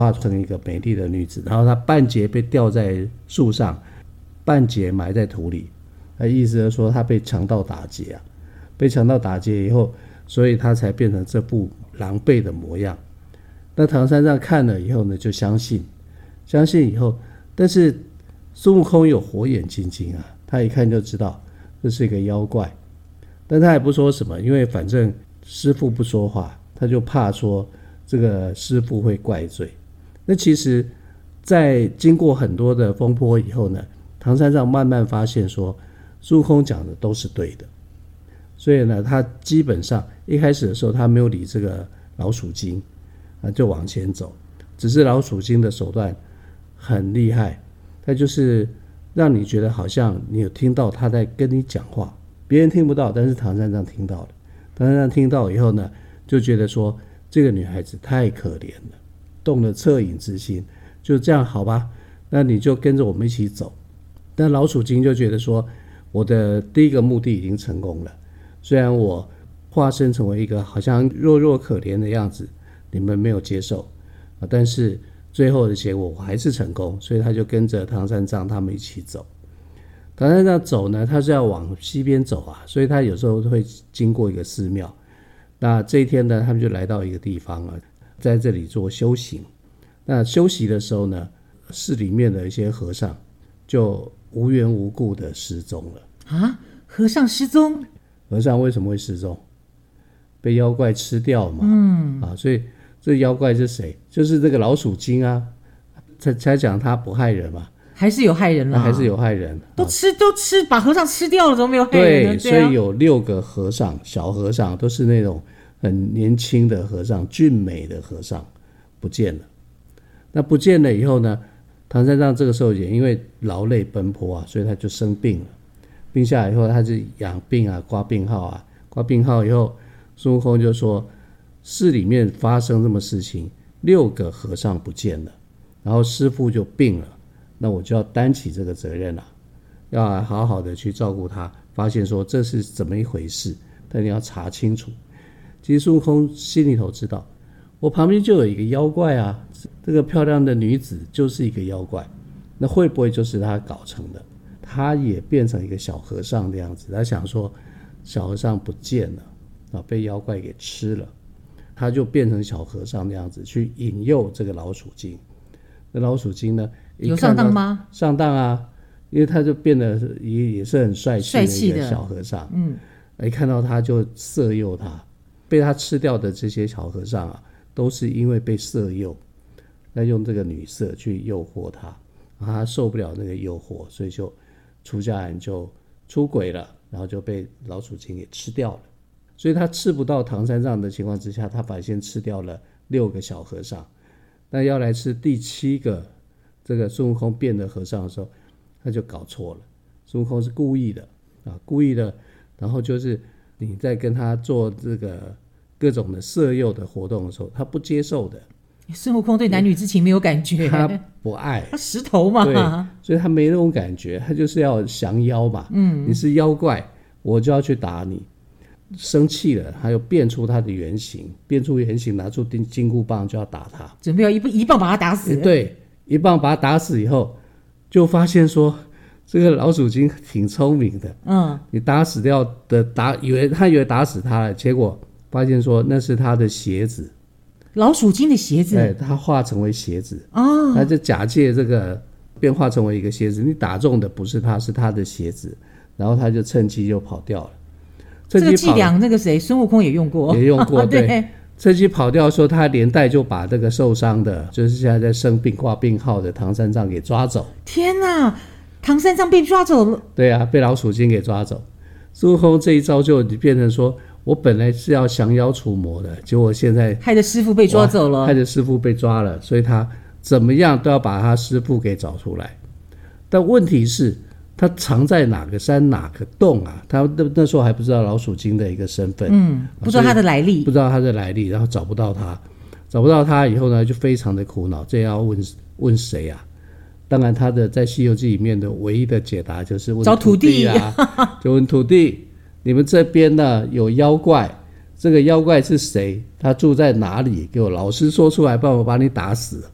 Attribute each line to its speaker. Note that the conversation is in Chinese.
Speaker 1: 画成一个美丽的女子，然后她半截被吊在树上，半截埋在土里。意思是说她被强盗打劫啊，被强盗打劫以后，所以她才变成这副狼狈的模样。那唐三藏看了以后呢，就相信以后，但是孙悟空有火眼金睛啊，他一看就知道这是一个妖怪，但他也不说什么，因为反正师父不说话，他就怕说这个师父会怪罪。那其实在经过很多的风波以后呢，唐三藏慢慢发现说孙悟空讲的都是对的，所以呢，他基本上一开始的时候他没有理这个老鼠精就往前走，只是老鼠精的手段很厉害，他就是让你觉得好像你有听到他在跟你讲话，别人听不到，但是唐三藏听到了。唐三藏听到以后呢，就觉得说这个女孩子太可怜了，动了恻隐之心，就这样好吧，那你就跟着我们一起走。但老鼠精就觉得说，我的第一个目的已经成功了，虽然我化身成为一个好像弱弱可怜的样子，你们没有接受，但是最后的结果我还是成功，所以他就跟着唐三藏他们一起走。唐三藏走呢，他是要往西边走啊，所以他有时候会经过一个寺庙。那这一天呢，他们就来到一个地方啊，在这里做修行。那休息的时候呢，寺里面的一些和尚就无缘无故的失踪了
Speaker 2: 啊！和尚失踪？
Speaker 1: 和尚为什么会失踪？被妖怪吃掉嘛。所以这妖怪是谁？就是这个老鼠精啊，才讲他不害人嘛，
Speaker 2: 还是有害人啦，
Speaker 1: 还是有害人，
Speaker 2: 都吃，把和尚吃掉了，怎么没有害人呢？
Speaker 1: 对，所以有6个和尚，小和尚都是那种很年轻的和尚，俊美的和尚不见了。那不见了以后呢，唐三藏这个时候也因为劳累奔波啊，所以他就生病了。病下来以后，他就养病啊，挂病号啊，挂病号以后，孙悟空就说寺里面发生这么事情，6个和尚不见了，然后师父就病了，那我就要担起这个责任了，要好好的去照顾他，发现说这是怎么一回事，但你要查清楚。其实孙悟空心里头知道，我旁边就有一个妖怪啊，这个漂亮的女子就是一个妖怪，那会不会就是他搞成的？他也变成一个小和尚的样子，他想说小和尚不见了，被妖怪给吃了，他就变成小和尚的样子去引诱这个老鼠精。那老鼠精呢，
Speaker 2: 有上当吗？
Speaker 1: 上当啊，因为他就变得也是很帅气的一个小和尚，一看到他就色诱他，被他吃掉的这些小和尚啊，都是因为被色诱，那用这个女色去诱惑他，他受不了那个诱惑，所以就出家人就出轨了，然后就被老鼠精给吃掉了。所以他吃不到唐三藏的情况之下，他反而先吃掉了6个小和尚。那要来吃第7个这个孙悟空变的和尚的时候，他就搞错了。孙悟空是故意的故意的，然后就是你在跟他做这个各种的色诱的活动的时候，他不接受的。
Speaker 2: 孙悟空对男女之情没有感觉，
Speaker 1: 他不爱，
Speaker 2: 他石头嘛，
Speaker 1: 对，所以他没那种感觉，他就是要降妖嘛。你是妖怪，我就要去打你。生气了，他又变出他的原形，拿出金箍棒就要打他，
Speaker 2: 准备要一棒把他打死。
Speaker 1: 对，一棒把他打死以后，就发现说这个老鼠精挺聪明的。你打死掉的以为打死他了，结果发现说那是他的鞋子。
Speaker 2: 老鼠精的鞋子？
Speaker 1: 对，他化成为鞋子。他就假借这个变化成为一个鞋子，你打中的不是他，是他的鞋子，然后他就趁机就跑掉了。
Speaker 2: 这个伎俩那个谁孙悟空也用过，
Speaker 1: 对，趁机跑掉的时候，他连带就把这个受伤的，就是现在生病挂病号的唐三藏给抓走。
Speaker 2: 天哪，唐三藏被抓走了？
Speaker 1: 对啊，被老鼠精给抓走。孙悟空这一招就变成说，我本来是要降妖除魔的，结果现在
Speaker 2: 害得师父被抓走了，
Speaker 1: 害得师父被抓了，所以他怎么样都要把他师父给找出来。但问题是他藏在哪个山哪个洞啊？他那时候还不知道老鼠精的一个身份，
Speaker 2: 不知道他的来历，
Speaker 1: 然后找不到他以后呢，就非常的苦恼，这要问谁啊？当然他的在《西游记》里面的唯一的解答就是问土地啊，就问土地，你们这边呢有妖怪，这个妖怪是谁？他住在哪里？给我老实说出来，不然我把你打死。